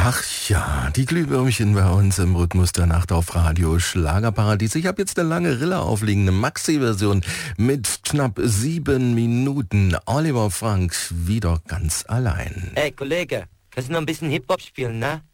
Ach ja, die Glühwürmchen bei uns im Rhythmus der Nacht auf Radio Schlagerparadies. Ich habe jetzt eine lange Rille aufliegende Maxi-Version mit knapp 7 Minuten. Oliver Frank wieder ganz allein. Ey, Kollege, kannst du noch ein bisschen Hip-Hop spielen, ne?